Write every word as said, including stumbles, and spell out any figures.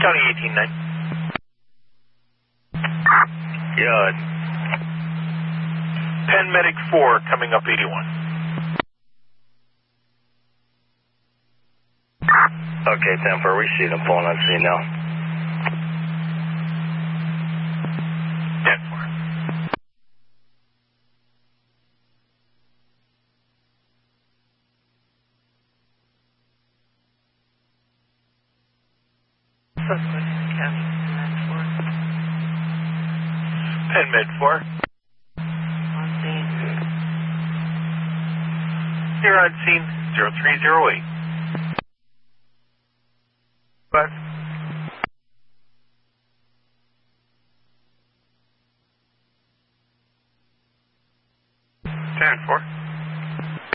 County eighteen nine. Yeah. Penn Medic four coming up eighty-one. Okay, ten four, we see them pulling on scene now. ten four. Penn Med four. On scene. You're on scene zero three zero eight. But